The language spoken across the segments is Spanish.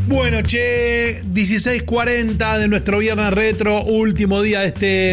Bueno, 16:40 de nuestro viernes retro, último día de este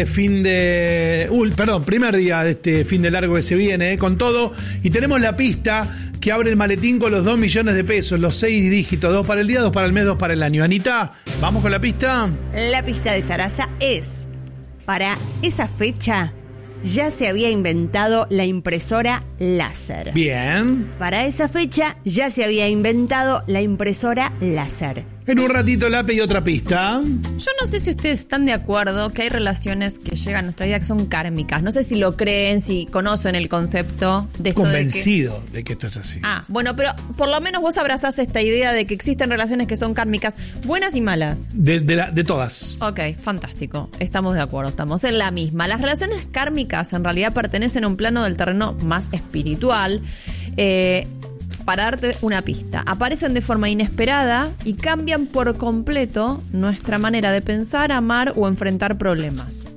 primer día de este fin de largo que se viene, con todo. Y tenemos la pista que abre el maletín con los 2 millones de pesos, los 6 dígitos, 2 para el día, 2 para el mes, 2 para el año. Anita, ¿vamos con la pista? La pista de Sarasa es, para esa fecha, ya se había inventado la impresora láser. Bien. Para esa fecha ya se había inventado la impresora láser. En un ratito la y otra pista. Yo no sé si ustedes están de acuerdo que hay relaciones que llegan a nuestra vida que son kármicas. No sé si lo creen, si conocen el concepto de esto. Convencido de que esto es así. Bueno, pero por lo menos vos abrazás esta idea de que existen relaciones que son kármicas, buenas y malas. De todas. Ok, fantástico. Estamos de acuerdo, estamos en la misma. Las relaciones kármicas en realidad pertenecen a un plano del terreno más espiritual. Para darte una pista, aparecen de forma inesperada y cambian por completo nuestra manera de pensar, amar o enfrentar problemas.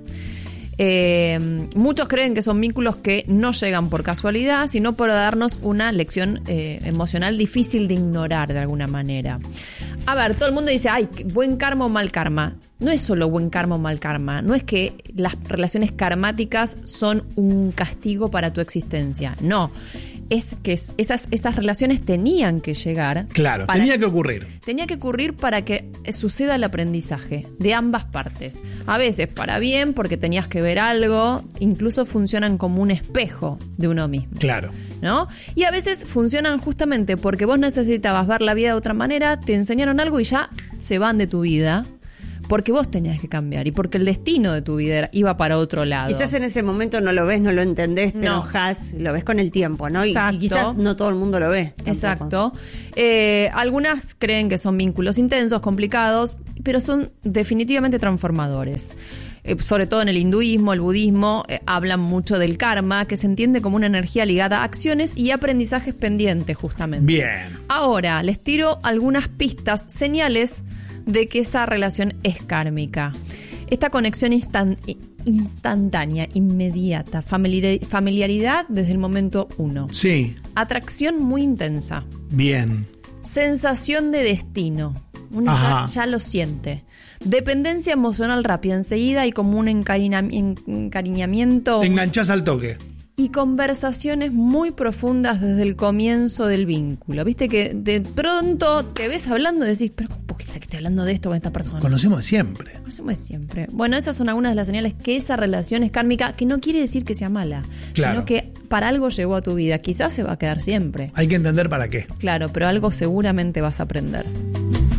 Muchos creen que son vínculos que no llegan por casualidad, sino por darnos una lección emocional difícil de ignorar de alguna manera. A ver, todo el mundo dice, ay, buen karma o mal karma. No es solo buen karma o mal karma. No es que las relaciones karmáticas son un castigo para tu existencia. No. Es que esas relaciones tenían que llegar. Claro, tenía que ocurrir. Tenía que ocurrir para que suceda el aprendizaje de ambas partes. A veces para bien, porque tenías que ver algo, incluso funcionan como un espejo de uno mismo. Claro. ¿No? Y a veces funcionan justamente porque vos necesitabas ver la vida de otra manera, te enseñaron algo y ya se van de tu vida. Porque vos tenías que cambiar y porque el destino de tu vida iba para otro lado. Quizás en ese momento no lo ves, no lo entendés, te enojás, lo ves con el tiempo, ¿no? Y quizás no todo el mundo lo ve. Tampoco. Exacto. Algunas creen que son vínculos intensos, complicados, pero son definitivamente transformadores. Sobre todo en el hinduismo, el budismo, hablan mucho del karma, que se entiende como una energía ligada a acciones y aprendizajes pendientes, justamente. Bien. Ahora, les tiro algunas pistas, señales de que esa relación es kármica. Esta conexión instantánea, inmediata, familiaridad desde el momento 1. Sí. Atracción muy intensa. Bien. Sensación de destino. Uno ya lo siente. Dependencia emocional rápida, enseguida y como un encariñamiento. Te enganchás al toque. Y conversaciones muy profundas desde el comienzo del vínculo. Viste que de pronto te ves hablando y decís, pero ¿por qué sé que estoy hablando de esto con esta persona? Conocemos de siempre. Bueno, esas son algunas de las señales que esa relación es kármica, que no quiere decir que sea mala, claro, sino que para algo llegó a tu vida. Quizás se va a quedar siempre. Hay que entender para qué. Claro, pero algo seguramente vas a aprender.